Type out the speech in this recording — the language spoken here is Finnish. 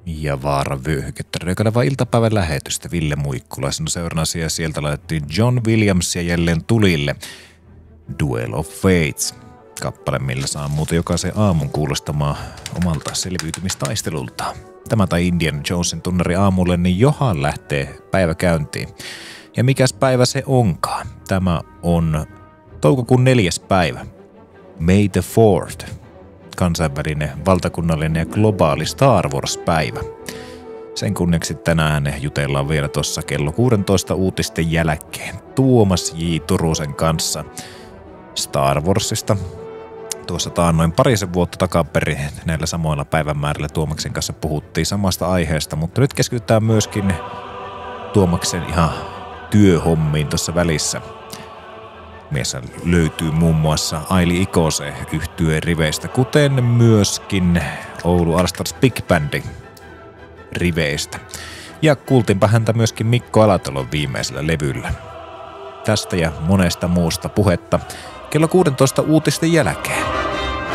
ja Vaaravyöhykettä reikaleva iltapäivän lähetystä Ville Muikkulaisen seurannasi ja sieltä laitettiin John Williamsia jälleen tulille. Duel of Fates. Kappale, millä saa muuten jokaisen aamun kuulostamaan omalta selviytymistaistelultaan. Tämä tai Indiana Jonesin tunnari aamulle, niin johan lähtee päivä käyntiin. Ja mikäs päivä se onkaan? Tämä on toukokuun 4. päivä. May the 4th. Kansainvälinen, valtakunnallinen ja globaali Star Wars-päivä. Sen kunniaksi tänään jutellaan vielä tuossa kello 16 uutisten jälkeen Tuomas J. Turusen kanssa Star Warsista. Tuossa taannoin parisen vuotta takaperin näillä samoilla päivämäärillä Tuomaksen kanssa puhuttiin samasta aiheesta, mutta nyt keskitytään myöskin Tuomaksen ihan työhommiin tuossa välissä. Mies löytyy muun muassa Aili Ikose -yhtyeen riveistä, kuten myöskin Oulu All-Stars Big Bandin riveistä. Ja kuultiinpa häntä myöskin Mikko Alatalon viimeisellä levyllä. Tästä ja monesta muusta puhetta kello 16 uutisten jälkeen.